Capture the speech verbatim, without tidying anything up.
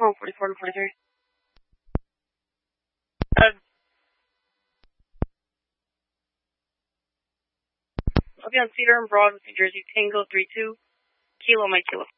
Home forty-four to forty-three. Uh, I'll be on Cedar and Broad with New Jersey. Tango three two. Kilo Mike Kilo.